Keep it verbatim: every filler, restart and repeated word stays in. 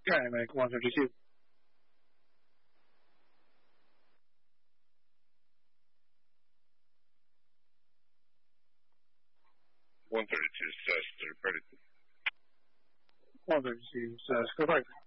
Okay, Mike one thirty-two. one thirty-two says third party. one thirty-two says go back.